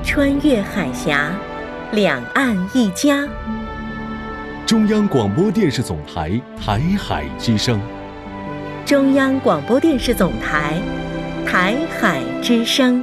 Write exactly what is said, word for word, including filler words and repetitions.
穿越海峡，两岸一家。 中央广播电视总台台海之声。 中央广播电视总台台海之声。